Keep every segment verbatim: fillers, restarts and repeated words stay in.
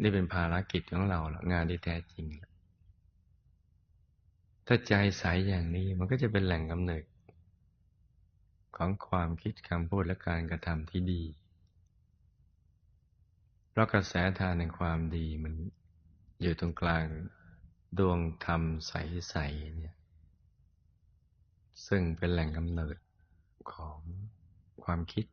นี่เป็นภารกิจของเราละงานที่แท้จริงถ้าใจใสอย่างนี้มันก็จะเป็นแหล่งกำเนิดของความคิดคำพูดและการกระทำที่ดีเพราะกระแสทานแห่งความดีมันอยู่ตรงกลางดวงธรรมใสๆเนี่ยซึ่งเป็นแหล่งกำเนิดของความคิด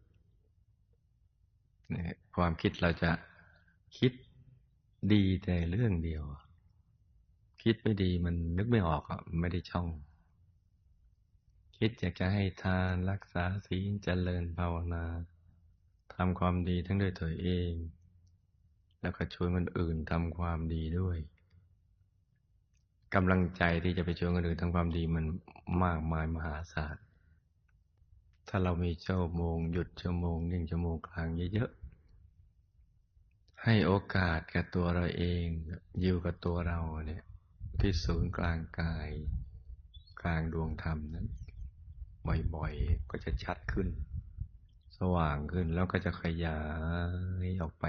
เนี่ยความคิดเราจะคิดดีแต่เรื่องเดียวคิดไม่ดีมันนึกไม่ออกอ่ะไม่ได้ช่องคิดอยากจะให้ทานรักษาศีลเจริญภาวนาทำความดีทั้งด้วยตัวเองแล้วก็ช่วยคนอื่นทำความดีด้วยกำลังใจที่จะไปช่วยคนอื่นทำความดีมันมากมายมหาศาลถ้าเรามีชั่วโมงหยุดชั่วโมงนิ่งชั่วโมงกลางเยอะๆให้โอกาสกับตัวเราเองอยู่กับตัวเราเนี่ยที่ศูนย์กลางกายกลางดวงธรรมนั้นบ่อยๆก็จะชัดขึ้นสว่างขึ้นแล้วก็จะขยายออกไป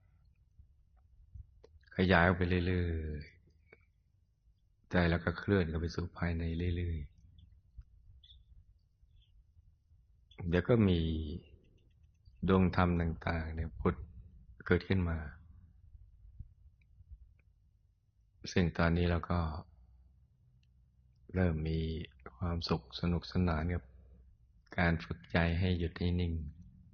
ขยายออกไปเรื่อยๆใจแล้วก็เคลื่อนเข้าไปสู่ภายในเรื่อยๆเดี๋ยวก็มีดวงธรรมต่างๆเนี่ยผุดเกิดขึ้นมาซึ่งตอนนี้เราก็เริ่มมีความสุขสนุกสนานกับการฝึกใจให้หยุดให้นิ่ง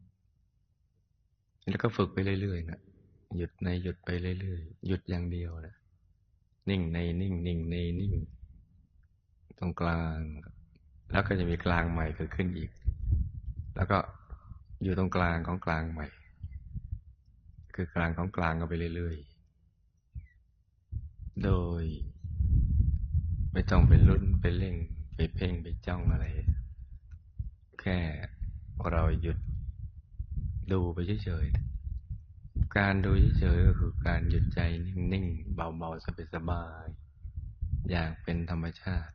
แล้วก็ฝึกไปเรื่อยๆนะหยุดในหยุดไปเรื่อยๆหยุดอย่างเดียวนะนิ่งในนิ่งนิ่งในนิ่งตรงกลางแล้วก็จะมีกลางใหม่เกิดขึ้นอีกแล้วก็อยู่ตรงกลางของกลางใหม่คือกลางของกลางก็ไปเรื่อยๆโดยไม่ต้องไปลุ้นไปเร่งไปเพ่งไปจ้องอะไรแค่เราหยุดดูไปเฉยๆการดูเฉยๆก็คือการหยุดใจนิ่งๆเบาๆสบายๆอย่างเป็นธรรมชาติ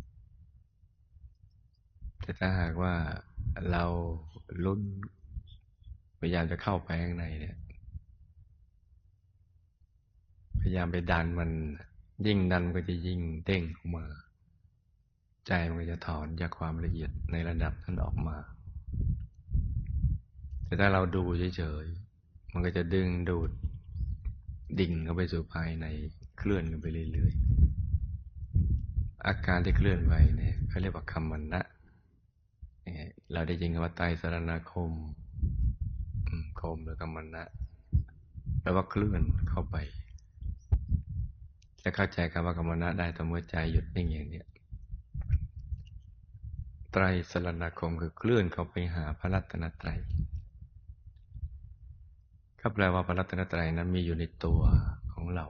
แต่ถ้าหากว่าเราลุ้นพยายามจะเข้าไปข้างในเนี่ยพยายามไปดันมันยิ่งดันก็จะยิ่งเด้งออกมาใจมันก็จะถอนจากความละเอียดในระดับนั้นออกมาแต่ถ้าเราดูเฉยๆมันก็จะดึงดูดดิ่งเข้าไปสู่ภายในเคลื่อนกันไปเรื่อยๆอาการที่เคลื่อนไหวเนี่ยเขาเรียกว่าคัมมัญนะเราได้ยินคำว่าไตรสรณคมคมหรือคัมมัญนะแปลว่าเคลื่อนเข้าไปจะเข้าใจคำว่ากรรมฐานได้ต่อเมื่อใจหยุดนิ่งอย่างนี้ไตรสรณคมคือเคลื่อนเข้าไปหาพระรัตนตรัยก็แปลว่าพระรัตนตรัยนั้นมีอยู่ในตัวของเรา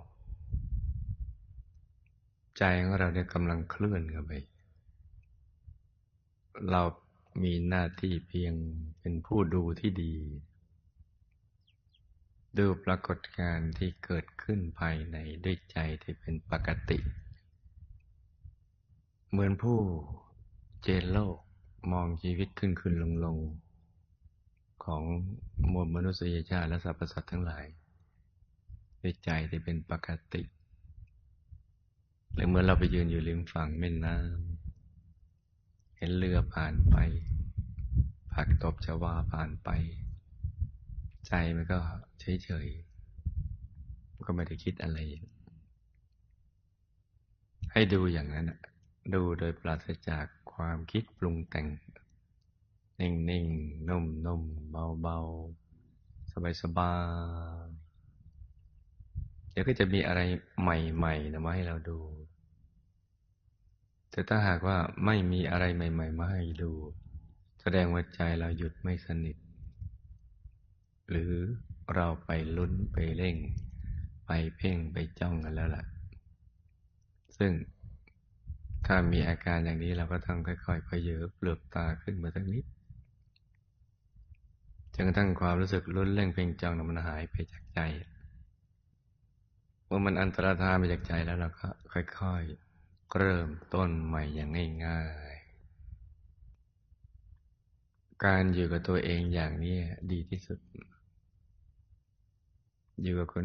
ใจของเราเนี่ยกำลังเคลื่อนเข้าไปเรามีหน้าที่เพียงเป็นผู้ดูที่ดีดูปรากฏการณ์ที่เกิดขึ้นภายในด้วยใจที่เป็นปกติเหมือนผู้เจนโลกมองชีวิตขึ้นขึ้นลงลงของมวลมนุษยชาติและสรรพสัตว์ทั้งหลายด้วยใจที่เป็นปกติหรือเมื่อเราไปยืนอยู่ริมฝั่งแม่น้ำเห็นเรือผ่านไปผักตบชวาผ่านไปใจมันก็เฉยๆก็ไม่ได้คิดอะไรให้ดูอย่างนั้นดูโดยปราศจากความคิดปรุงแต่งนิ่งๆนุ่มๆเบาๆสบายๆเดี๋ยวก็จะมีอะไรใหม่ๆนะมาให้เราดูแต่ถ้าหากว่าไม่มีอะไรใหม่ๆมาให้ดูแสดงว่าใจเราหยุดไม่สนิทหรือเราไปลุ้นไปเร่งไปเพ่งไปจ้องกันแล้วล่ะซึ่งถ้ามีอาการอย่างนี้เราก็ต้องค่อยๆเผยเปลือกตาขึ้นมาสักนิดจนกระทั่งความรู้สึกลุ้นเร่งเพ่งจ้องนั้นมันหายไปจากใจเมื่อมันอันตรธานไปจากใจแล้วเราก็ค่อยๆเริ่มต้นใหม่อย่างง่ายๆการอยู่กับตัวเองอย่างนี้ดีที่สุดอยู่กับคน